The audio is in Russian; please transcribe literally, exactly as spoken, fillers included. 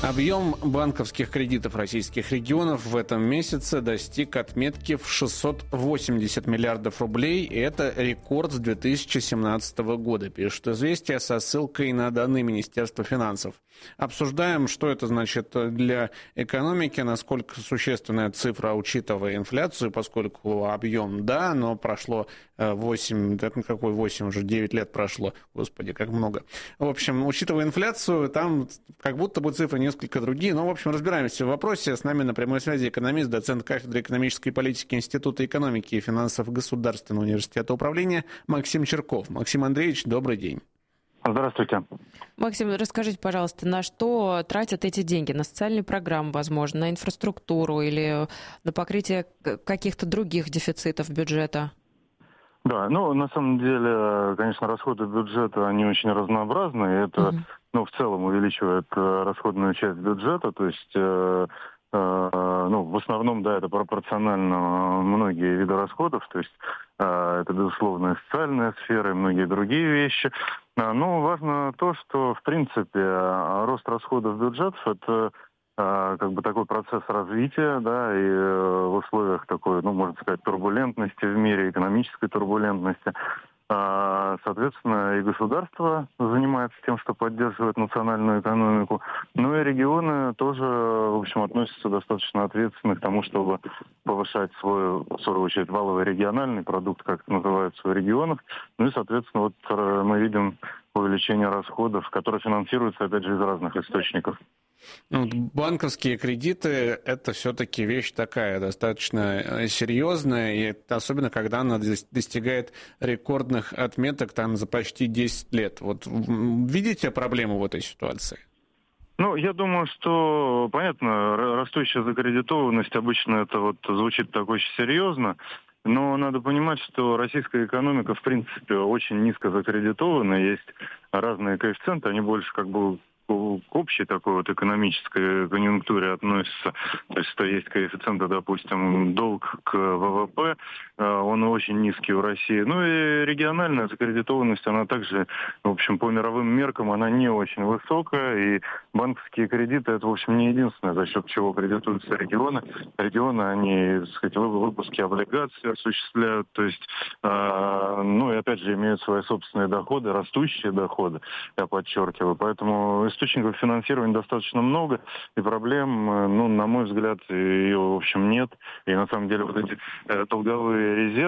Объем банковских кредитов российских регионов в этом месяце достиг отметки в шестьсот восемьдесят миллиардов рублей, и это рекорд с две тысячи семнадцатого года, пишет «Известия» со ссылкой на данные Министерства финансов. Обсуждаем, что это значит для экономики, насколько существенная цифра, учитывая инфляцию, поскольку объем, да, но прошло восемь, да какой восемь, уже девять лет прошло, господи, как много. В общем, учитывая инфляцию, там как будто бы цифры несколько другие, но, в общем, разбираемся в вопросе. С нами на прямой связи экономист, доцент кафедры экономической политики Института экономики и финансов Государственного университета управления Максим Черков. Максим Андреевич, добрый день. Здравствуйте. Максим, расскажите, пожалуйста, на что тратят эти деньги? На социальные программы, возможно, на инфраструктуру или на покрытие каких-то других дефицитов бюджета? Да, ну, на самом деле, конечно, расходы бюджета, они очень разнообразны, и это, угу. ну, в целом увеличивает расходную часть бюджета, то есть, э, э, ну, в основном, да, это пропорционально многие виды расходов, то есть, э, это, безусловно, социальная сфера и многие другие вещи. Но важно то, что, в принципе, рост расходов бюджетов – это как бы такой процесс развития, да, и в условиях такой, ну, можно сказать, турбулентности в мире, экономической турбулентности. Соответственно, и государство занимается тем, что поддерживает национальную экономику, но и регионы тоже, в общем, относятся достаточно ответственно к тому, чтобы повышать свой, в свою очередь, валовый региональный продукт, как это называется в регионах. Ну и, соответственно, вот мы видим увеличение расходов, которые финансируются, опять же, из разных источников. Ну, банковские кредиты – это все-таки вещь такая достаточно серьезная, и особенно когда она достигает рекордных отметок там, за почти десять лет. Вот видите проблему в этой ситуации? Ну, я думаю, что, понятно, растущая закредитованность обычно это вот звучит так очень серьезно, но надо понимать, что российская экономика, в принципе, очень низко закредитована, есть разные коэффициенты, они больше как бы к общей такой вот экономической конъюнктуре относятся. То есть, что есть коэффициенты, допустим, долг к ВВП, он очень низкий в России. Ну и региональная закредитованность, она также, в общем, по мировым меркам, она не очень высокая. И банковские кредиты, это, в общем, не единственное, за счет чего кредитуются регионы. Регионы, они, так сказать, выпуски облигаций осуществляют, то есть, ну и опять же, имеют свои собственные доходы, растущие доходы, я подчеркиваю. Поэтому источников финансирования достаточно много, и проблем, ну, на мой взгляд, ее, в общем, нет. И на самом деле вот эти долговые резервы,